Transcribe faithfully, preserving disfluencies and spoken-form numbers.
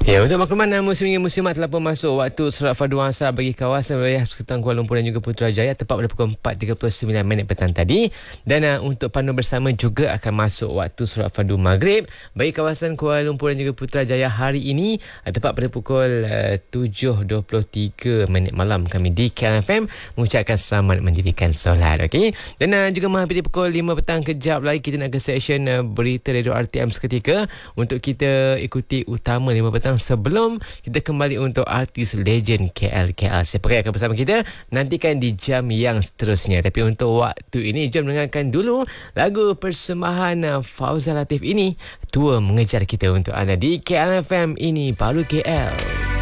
Ya, untuk makluman musim hingga muslimat telah pun masuk waktu solat fardu asar bagi kawasan wilayah Sekretariat Kuala Lumpur dan juga Putrajaya tepat pada pukul empat tiga puluh sembilan minit petang tadi. Dan uh, untuk pandu bersama juga akan masuk waktu solat fardu maghrib bagi kawasan Kuala Lumpur dan juga Putrajaya hari ini uh, tepat pada pukul uh, tujuh dua puluh tiga minit malam. Kami di K L F M mengucapkan selamat mendirikan solat. Okey. Dan uh, juga menghampiri pukul lima petang, kejap lagi kita nak ke session uh, berita radio R T M seketika untuk kita ikuti utama lima petang sebelum kita kembali untuk artis legend K L K L. Siapa yang akan bersama kita nantikan di jam yang seterusnya. Tapi untuk waktu ini, jom dengarkan dulu lagu persembahan Fauzal Latif ini, Tua Mengejar Kita untuk anda di K L F M. Ini baru K L.